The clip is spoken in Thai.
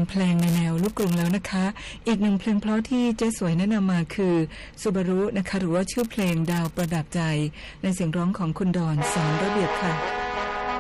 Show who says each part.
Speaker 1: เพลงในแนวลูกกรุงแล้วนะคะอีกหนึ่งเพลงเพราะที่เจ๊สวยแนะนำมาคือซูบารุนะคะหรือว่าชื่อเพลงดาวประดับใจในเสียงร้องของคุณดอนสอนระเบียบค่ะ